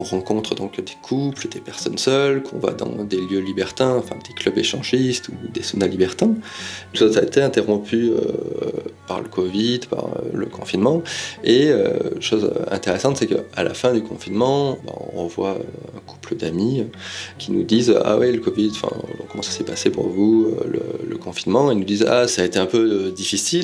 On rencontre donc des couples, des personnes seules, qu'on va dans des lieux libertins, enfin des clubs échangistes ou des saunas libertins. Tout ça, ça a été interrompu par le Covid, par le confinement. Et chose intéressante, c'est qu'à la fin du confinement, on revoit un couple d'amis qui nous disent « Ah ouais, le Covid, comment ça s'est passé pour vous, le confinement ?» Ils nous disent « Ah, ça a été un peu difficile,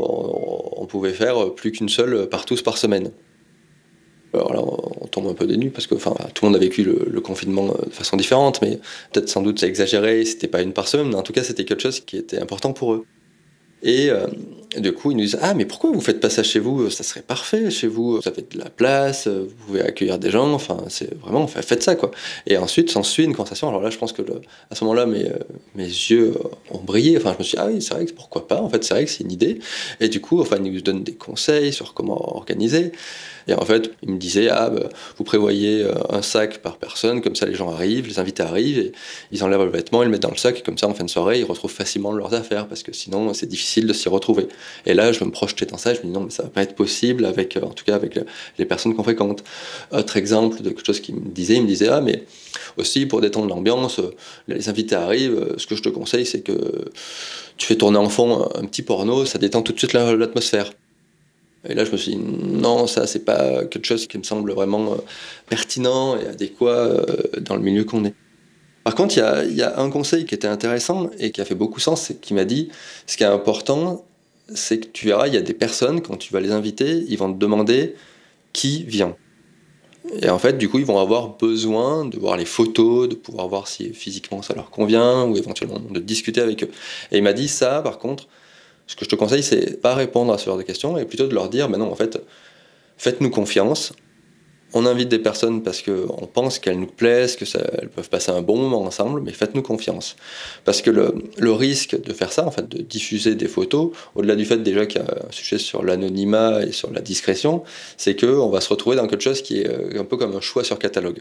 on pouvait faire plus qu'une seule partouze par semaine. » Alors là, on tombe un peu des nues parce que tout le monde a vécu le confinement de façon différente, mais peut-être sans doute c'est exagéré, c'était pas une par semaine, mais en tout cas c'était quelque chose qui était important pour eux. Et du coup, ils nous disent « Ah, mais pourquoi vous faites pas ça chez vous? Ça serait parfait chez vous, vous avez de la place, vous pouvez accueillir des gens, c'est vraiment, faites ça, quoi. » Et ensuite, s'ensuit une conversation. Alors là, je pense que à ce moment-là, mes yeux ont brillé. Je me suis dit « Ah oui, c'est vrai que pourquoi pas? En fait, c'est vrai que c'est une idée. » Et du coup, ils nous donnent des conseils sur comment organiser. Et en fait, ils me disaient « Ah, vous prévoyez un sac par personne, comme ça les gens arrivent, les invités arrivent, et ils enlèvent le vêtement, ils le mettent dans le sac, et comme ça, en fin de soirée, ils retrouvent facilement leurs affaires, parce que sinon, c'est difficile de s'y retrouver. » Et là, je me projetais dans ça, je me dis non, mais ça va pas être possible en tout cas avec les personnes qu'on fréquente. Autre exemple de quelque chose qu'il me disait, ah, mais aussi pour détendre l'ambiance, les invités arrivent, ce que je te conseille, c'est que tu fais tourner en fond un petit porno, ça détend tout de suite l'atmosphère. Et là, je me suis dit, non, ça, c'est pas quelque chose qui me semble vraiment pertinent et adéquat dans le milieu qu'on est. Par contre, il y a un conseil qui était intéressant et qui a fait beaucoup sens, c'est qu'il m'a dit, ce qui est important, c'est que tu verras, il y a des personnes, quand tu vas les inviter, ils vont te demander qui vient. Et en fait, du coup, ils vont avoir besoin de voir les photos, de pouvoir voir si physiquement ça leur convient, ou éventuellement de discuter avec eux. Et il m'a dit ça, par contre, ce que je te conseille, c'est pas répondre à ce genre de questions, et plutôt de leur dire, non, en fait, faites-nous confiance. On invite des personnes parce qu'on pense qu'elles nous plaisent, qu'elles peuvent passer un bon moment ensemble, mais faites-nous confiance. Parce que le risque de faire ça, en fait, de diffuser des photos, au-delà du fait déjà qu'il y a un sujet sur l'anonymat et sur la discrétion, c'est qu'on va se retrouver dans quelque chose qui est un peu comme un choix sur catalogue.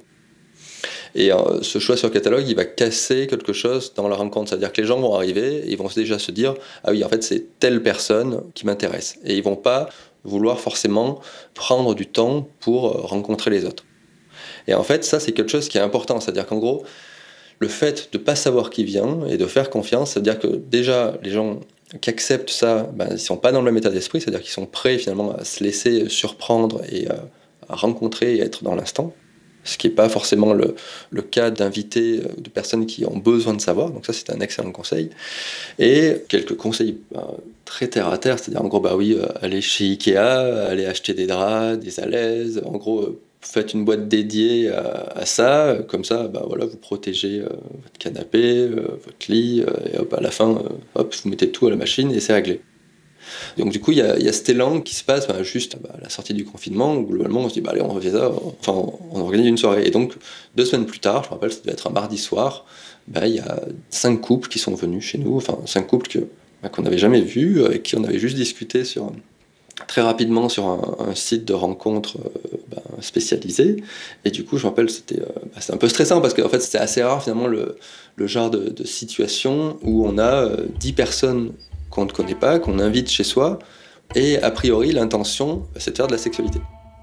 Et ce choix sur catalogue, il va casser quelque chose dans la rencontre. C'est-à-dire que les gens vont arriver et ils vont déjà se dire « Ah oui, en fait, c'est telle personne qui m'intéresse. » Et ils vont pas vouloir forcément prendre du temps pour rencontrer les autres. Et en fait, ça, c'est quelque chose qui est important. C'est-à-dire qu'en gros, le fait de ne pas savoir qui vient et de faire confiance, c'est-à-dire que déjà, les gens qui acceptent ça, ils ne sont pas dans le même état d'esprit, c'est-à-dire qu'ils sont prêts finalement à se laisser surprendre et à rencontrer et à être dans l'instant. Ce qui n'est pas forcément le cas d'invités, de personnes qui ont besoin de savoir. Donc ça, c'est un excellent conseil. Et quelques conseils très terre à terre, c'est-à-dire en gros, allez chez Ikea, allez acheter des draps, des alaises, en gros, faites une boîte dédiée à ça, comme ça, vous protégez votre canapé, votre lit, et hop, à la fin, vous mettez tout à la machine et c'est réglé. Donc du coup, il y a cet élan qui se passe juste à la sortie du confinement, où globalement on se dit, allez, on refait ça, on organise une soirée. Et donc, 2 semaines plus tard, je me rappelle, ça devait être un mardi soir, il y a 5 couples qui sont venus chez nous, 5 couples qu'on n'avait jamais vus, avec qui on avait juste discuté très rapidement sur un site de rencontre spécialisé. Et du coup, je me rappelle, c'était un peu stressant, parce qu'en fait, c'était assez rare finalement le genre de situation où on a 10 personnes qu'on ne connaît pas, qu'on invite chez soi, et a priori l'intention, c'est de faire de la sexualité.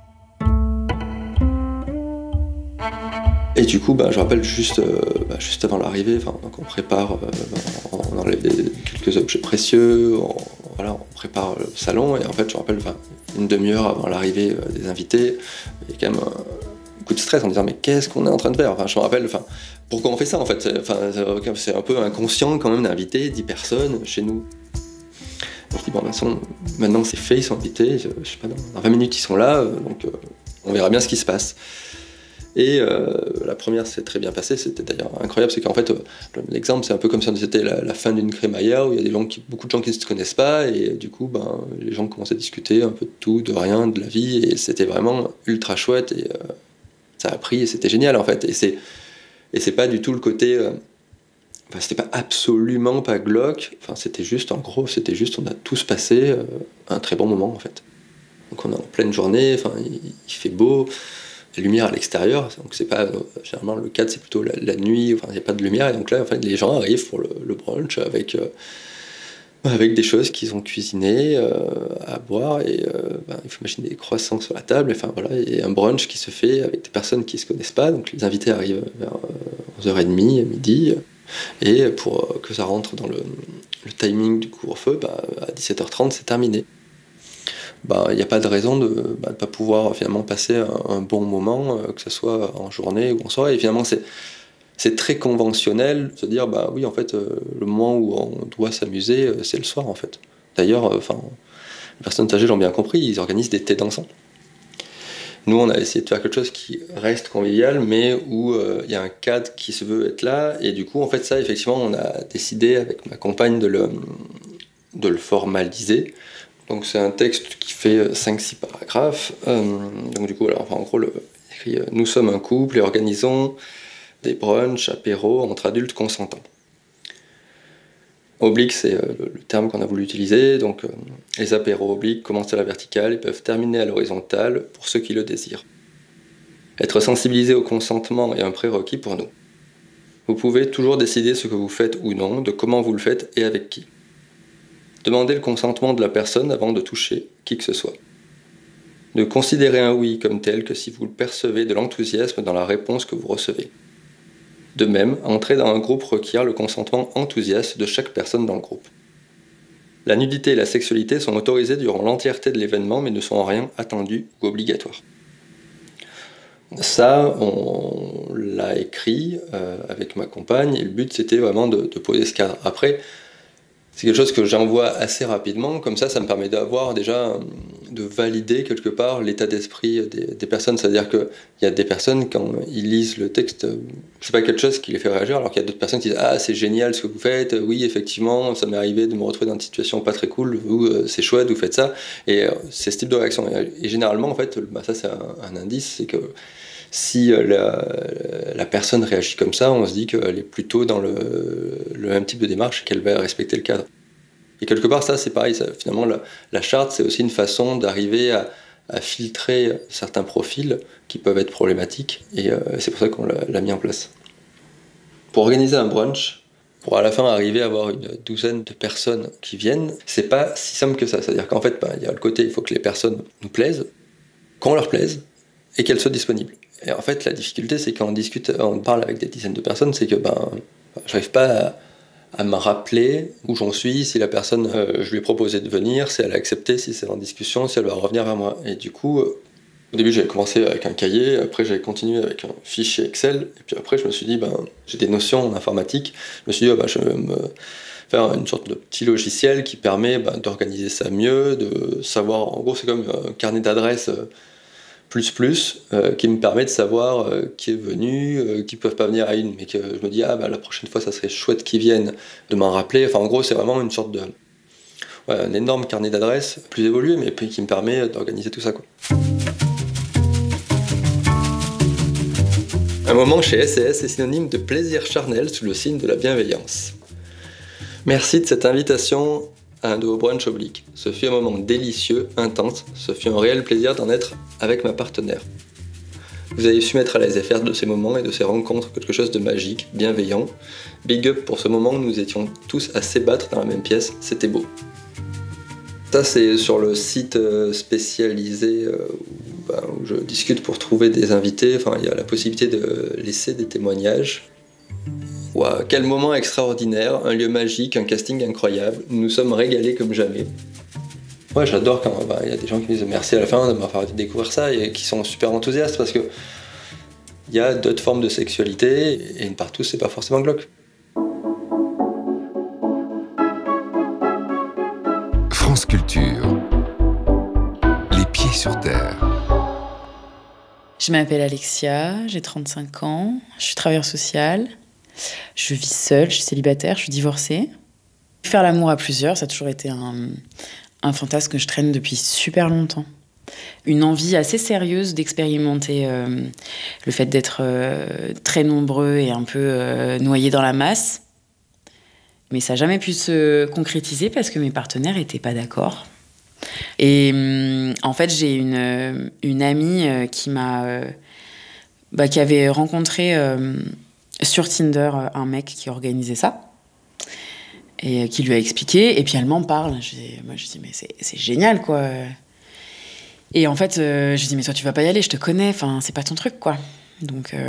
Et du coup, je rappelle juste avant l'arrivée, donc on prépare, on enlève quelques objets précieux, on prépare le salon, et en fait je rappelle une demi-heure avant l'arrivée des invités, il y a quand même un coup de stress en disant mais qu'est-ce qu'on est en train de faire, je me rappelle, pourquoi on fait ça en fait, c'est un peu inconscient quand même d'inviter 10 personnes chez nous. On se dit, de toute façon, maintenant c'est fait, ils sont invités, je sais pas, dans 20 minutes ils sont là, donc on verra bien ce qui se passe. Et la première s'est très bien passée, c'était d'ailleurs incroyable, c'est qu'en fait, l'exemple c'est un peu comme si c'était la fin d'une crémaillère, où il y a beaucoup de gens qui ne se connaissent pas, et du coup, les gens commencent à discuter un peu de tout, de rien, de la vie, et c'était vraiment ultra chouette, et ça a pris, et c'était génial en fait. Et c'est pas du tout le côté... c'était pas absolument pas glauque, c'était juste, on a tous passé un très bon moment en fait. Donc on est en pleine journée, il fait beau, la lumière à l'extérieur, donc c'est pas, généralement le cadre c'est plutôt la nuit, il n'y a pas de lumière, et donc là en fait les gens arrivent pour le brunch avec avec des choses qu'ils ont cuisinées à boire, et il faut imaginer des croissants sur la table, enfin voilà, et un brunch qui se fait avec des personnes qui ne se connaissent pas, donc les invités arrivent vers 11h30, midi, et pour que ça rentre dans le timing du couvre-feu, à 17h30 c'est terminé. Il n'y a pas de raison de ne pas pouvoir finalement passer un bon moment, que ce soit en journée ou en soirée. Et finalement, c'est très conventionnel de se dire, oui, en fait, le moment où on doit s'amuser, c'est le soir, en fait. D'ailleurs, les personnes âgées l'ont bien compris, ils organisent des thés dansants. Nous, on a essayé de faire quelque chose qui reste convivial, mais où il y a un cadre qui se veut être là. Et du coup, en fait, ça, effectivement, on a décidé avec ma compagne de le formaliser. Donc c'est un texte qui fait 5-6 paragraphes. Donc du coup, en gros, écrit « Nous sommes un couple et organisons des brunchs, apéros entre adultes consentants ». Oblique, c'est le terme qu'on a voulu utiliser. Donc les apéros obliques commencent à la verticale et peuvent terminer à l'horizontale pour ceux qui le désirent. Être sensibilisé au consentement est un prérequis pour nous. Vous pouvez toujours décider ce que vous faites ou non, de comment vous le faites et avec qui. Demandez le consentement de la personne avant de toucher qui que ce soit. Ne considérez un oui comme tel que si vous percevez de l'enthousiasme dans la réponse que vous recevez. De même, entrer dans un groupe requiert le consentement enthousiaste de chaque personne dans le groupe. La nudité et la sexualité sont autorisées durant l'entièreté de l'événement, mais ne sont en rien attendues ou obligatoires. Ça, on l'a écrit avec ma compagne, et le but c'était vraiment de poser ce cadre. Après, c'est quelque chose que j'envoie assez rapidement, comme ça me permet d'avoir déjà, de valider quelque part l'état d'esprit des personnes. C'est-à-dire qu'il y a des personnes, quand ils lisent le texte, c'est pas quelque chose qui les fait réagir, alors qu'il y a d'autres personnes qui disent « Ah, c'est génial ce que vous faites, oui, effectivement, ça m'est arrivé de me retrouver dans une situation pas très cool, vous, c'est chouette, vous faites ça ». Et c'est ce type de réaction. Et généralement, en fait, ça c'est un indice, c'est que si la personne réagit comme ça, on se dit qu'elle est plutôt dans le même type de démarche et qu'elle va respecter le cadre. Et quelque part, ça, c'est pareil. Finalement, la charte, c'est aussi une façon d'arriver à filtrer certains profils qui peuvent être problématiques. Et c'est pour ça qu'on l'a mis en place. Pour organiser un brunch, pour à la fin arriver à avoir une douzaine de personnes qui viennent, c'est pas si simple que ça. C'est-à-dire qu'en fait, il y a le côté, il faut que les personnes nous plaisent, qu'on leur plaise, et qu'elles soient disponibles. Et en fait, la difficulté, c'est quand on parle avec des dizaines de personnes, c'est que j'arrive pas à me rappeler où j'en suis, si la personne, je lui ai proposé de venir, si elle a accepté, si c'est en discussion, si elle va revenir vers moi. Et du coup, au début, j'avais commencé avec un cahier, après j'avais continué avec un fichier Excel, et puis après, je me suis dit, j'ai des notions en informatique, je me suis dit, je vais me faire une sorte de petit logiciel qui permet d'organiser ça mieux, de savoir, en gros, c'est comme un carnet d'adresses qui me permet de savoir qui est venu, qui peuvent pas venir à une, mais que je me dis la prochaine fois ça serait chouette qu'ils viennent, de m'en rappeler. Enfin en gros c'est vraiment une sorte de un énorme carnet d'adresses plus évolué, mais puis qui me permet d'organiser tout ça quoi. Un moment chez S&S est synonyme de plaisir charnel sous le signe de la bienveillance. Merci de cette invitation à un de vos brunchs obliques. Ce fut un moment délicieux, intense, ce fut un réel plaisir d'en être avec ma partenaire. Vous avez su mettre à l'aise et faire de ces moments et de ces rencontres quelque chose de magique, bienveillant. Big up pour ce moment où nous étions tous à s'ébattre dans la même pièce, c'était beau. Ça c'est sur le site spécialisé où je discute pour trouver des invités, il y a la possibilité de laisser des témoignages. Wow, quel moment extraordinaire, un lieu magique, un casting incroyable, nous nous sommes régalés comme jamais. Moi j'adore quand y a des gens qui me disent merci à la fin de m'avoir fait découvrir ça et qui sont super enthousiastes parce que il y a d'autres formes de sexualité et partout c'est pas forcément glauque. France Culture. Les pieds sur terre. Je m'appelle Alexia, j'ai 35 ans, je suis travailleuse sociale. Je vis seule, je suis célibataire, je suis divorcée. Faire l'amour à plusieurs, ça a toujours été un fantasme que je traîne depuis super longtemps. Une envie assez sérieuse d'expérimenter le fait d'être très nombreux et un peu noyés dans la masse. Mais ça n'a jamais pu se concrétiser parce que mes partenaires n'étaient pas d'accord. Et en fait, j'ai une amie qui avait rencontré... sur Tinder, un mec qui organisait ça. et qui lui a expliqué. Et puis elle m'en parle. Moi, je dis, mais c'est génial, quoi. Et en fait, je lui dis, mais toi, tu vas pas y aller, je te connais. Enfin, c'est pas ton truc, quoi. Donc,